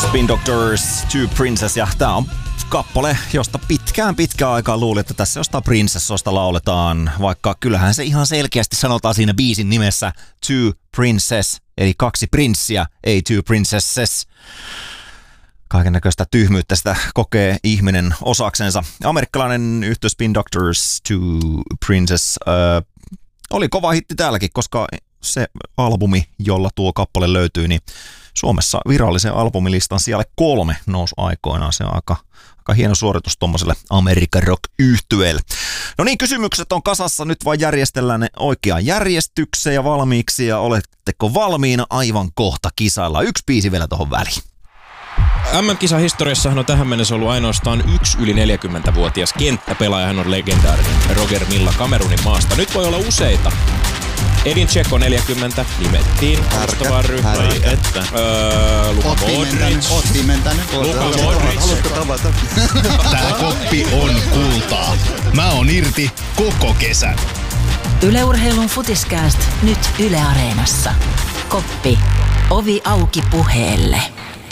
Spin Doctors, Two Princess, ja tää on kappale, josta pitkään aikaa luulin, että tässä jostain prinsessosta lauletaan, vaikka kyllähän se ihan selkeästi sanotaan siinä biisin nimessä Two Princess, eli 2 prinssiä, ei Two Princesses. Kaikennäköistä tyhmyyttä sitä kokee ihminen osaksensa. Amerikkalainen yhtye Spin Doctors, Two Princess, oli kova hitti täälläkin, koska se albumi, jolla tuo kappale löytyy, niin Suomessa virallisen albumilistan siellä 3 nousi aikoinaan. Se on aika hieno suoritus tommoselle American Rock-yhtyeelle. No niin, kysymykset on kasassa, nyt vaan järjestellään ne oikeaan järjestykseen ja valmiiksi, ja oletteko valmiina aivan kohta kisailla? 1 biisi vielä tohon väliin. MM-kisahistoriassahan on tähän mennessä ollut ainoastaan 1 yli 40-vuotias kenttäpelaaja. Hän on legendaarinen Roger Milla Kamerunin maasta. Nyt voi olla useita. Edin Dzeko 40 nimettiin alustavaan ryhmään. Luka Modric. Oot pimentänyt. Luka Modric. Haluatko tavata? Tää koppi on kultaa. Mä oon irti koko kesän. Yle Urheilun Futiskääst nyt Yle Areenassa. Koppi. Ovi auki puheelle.